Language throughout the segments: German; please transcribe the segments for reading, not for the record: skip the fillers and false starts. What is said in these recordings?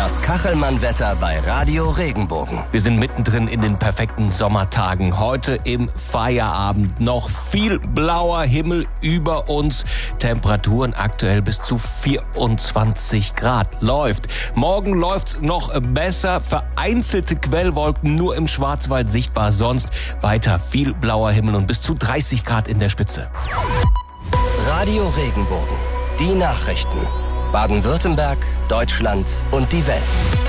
Das Kachelmann-Wetter bei Radio Regenbogen. Wir sind mittendrin in den perfekten Sommertagen. Heute im Feierabend noch viel blauer Himmel über uns. Temperaturen aktuell bis zu 24 Grad. Läuft. Morgen läuft's noch besser. Vereinzelte Quellwolken nur im Schwarzwald sichtbar. Sonst weiter viel blauer Himmel und bis zu 30 Grad in der Spitze. Radio Regenbogen. Die Nachrichten. Baden-Württemberg, Deutschland und die Welt.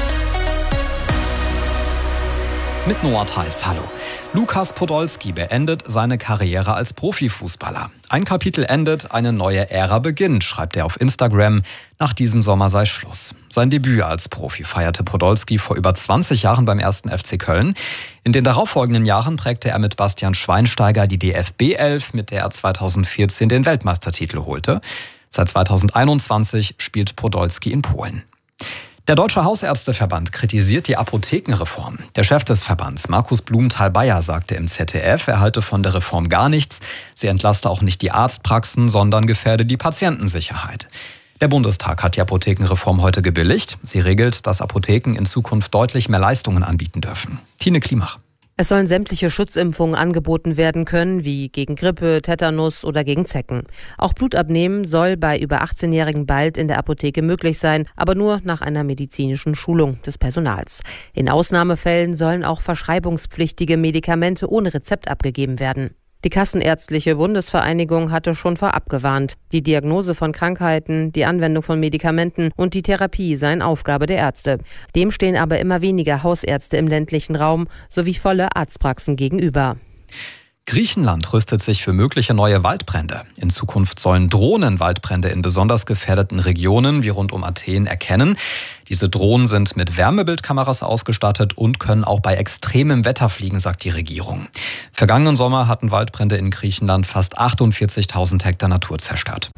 Mit Noah Theis, hallo. Lukas Podolski beendet seine Karriere als Profifußballer. Ein Kapitel endet, eine neue Ära beginnt, schreibt er auf Instagram. Nach diesem Sommer sei Schluss. Sein Debüt als Profi feierte Podolski vor über 20 Jahren beim 1. FC Köln. In den darauffolgenden Jahren prägte er mit Bastian Schweinsteiger die DFB-11, mit der er 2014 den Weltmeistertitel holte. Seit 2021 spielt Podolski in Polen. Der Deutsche Hausärzteverband kritisiert die Apothekenreform. Der Chef des Verbands, Markus Blumenthal-Bayer, sagte im ZDF, er halte von der Reform gar nichts. Sie entlaste auch nicht die Arztpraxen, sondern gefährde die Patientensicherheit. Der Bundestag hat die Apothekenreform heute gebilligt. Sie regelt, dass Apotheken in Zukunft deutlich mehr Leistungen anbieten dürfen. Tine Klimach. Es sollen sämtliche Schutzimpfungen angeboten werden können, wie gegen Grippe, Tetanus oder gegen Zecken. Auch Blutabnehmen soll bei über 18-Jährigen bald in der Apotheke möglich sein, aber nur nach einer medizinischen Schulung des Personals. In Ausnahmefällen sollen auch verschreibungspflichtige Medikamente ohne Rezept abgegeben werden. Die Kassenärztliche Bundesvereinigung hatte schon vorab gewarnt. Die Diagnose von Krankheiten, die Anwendung von Medikamenten und die Therapie seien Aufgabe der Ärzte. Dem stehen aber immer weniger Hausärzte im ländlichen Raum sowie volle Arztpraxen gegenüber. Griechenland rüstet sich für mögliche neue Waldbrände. In Zukunft sollen Drohnen Waldbrände in besonders gefährdeten Regionen wie rund um Athen erkennen. Diese Drohnen sind mit Wärmebildkameras ausgestattet und können auch bei extremem Wetter fliegen, sagt die Regierung. Vergangenen Sommer hatten Waldbrände in Griechenland fast 48.000 Hektar Natur zerstört.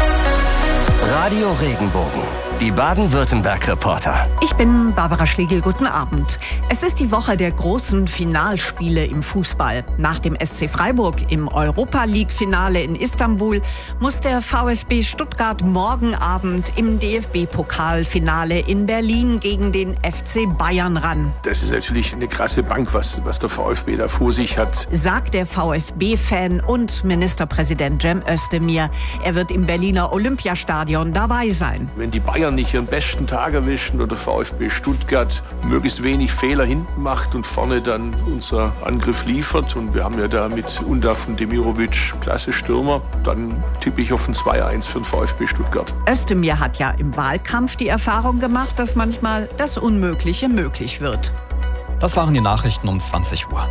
Radio Regenbogen. Die Baden-Württemberg-Reporter. Ich bin Barbara Schlegel, guten Abend. Es ist die Woche der großen Finalspiele im Fußball. Nach dem SC Freiburg im Europa-League-Finale in Istanbul muss der VfB Stuttgart morgen Abend im DFB-Pokalfinale in Berlin gegen den FC Bayern ran. Das ist natürlich eine krasse Bank, was der VfB da vor sich hat. Sagt der VfB-Fan und Ministerpräsident Cem Özdemir. Er wird im Berliner Olympiastadion dabei sein. Wenn die Bayern nicht ihren besten Tag erwischen oder VfB Stuttgart möglichst wenig Fehler hinten macht und vorne dann unser Angriff liefert, und wir haben ja da mit Undaf und Demirovic klasse Stürmer, dann tippe ich auf ein 2-1 für den VfB Stuttgart. Özdemir hat ja im Wahlkampf die Erfahrung gemacht, dass manchmal das Unmögliche möglich wird. Das waren die Nachrichten um 20 Uhr.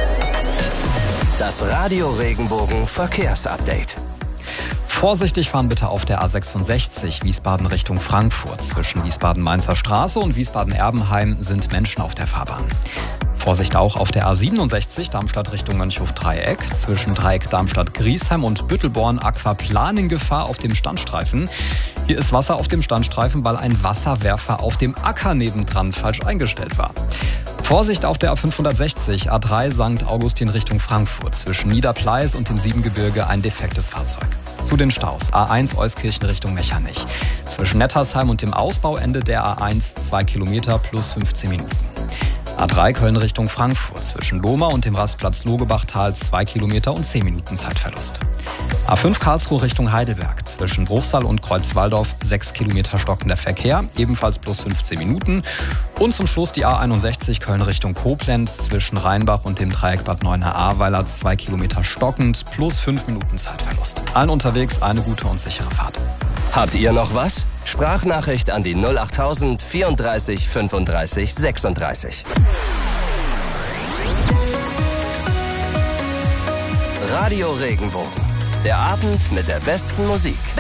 Das Radio Regenbogen Verkehrsupdate. Vorsichtig fahren bitte auf der A66 Wiesbaden Richtung Frankfurt. Zwischen Wiesbaden-Mainzer Straße und Wiesbaden-Erbenheim sind Menschen auf der Fahrbahn. Vorsicht auch auf der A67 Darmstadt Richtung Mönchhof-Dreieck. Zwischen Dreieck Darmstadt-Griesheim und Büttelborn Aquaplaning-Gefahr auf dem Standstreifen. Hier ist Wasser auf dem Standstreifen, weil ein Wasserwerfer auf dem Acker nebendran falsch eingestellt war. Vorsicht auf der A560 A3 St. Augustin Richtung Frankfurt. Zwischen Niederpleis und dem Siebengebirge ein defektes Fahrzeug. Zu den Staus. A1 Euskirchen Richtung Mechernich. Zwischen Nettersheim und dem Ausbauende der A1 2 Kilometer plus 15 Minuten. A3 Köln Richtung Frankfurt. Zwischen Lohmar und dem Rastplatz Logebachtal 2 Kilometer und 10 Minuten Zeitverlust. A5 Karlsruhe Richtung Heidelberg. Zwischen Bruchsal und Kreuzwaldorf 6 Kilometer stockender Verkehr, ebenfalls plus 15 Minuten. Und zum Schluss die A61 Köln Richtung Koblenz. Zwischen Rheinbach und dem Dreieck Bad Neuenahr-Ahrweiler 2 Kilometer stockend, plus 5 Minuten Zeitverlust. Allen unterwegs eine gute und sichere Fahrt. Habt ihr noch was? Sprachnachricht an die 08000 34 35 36. Radio Regenbogen. Der Abend mit der besten Musik.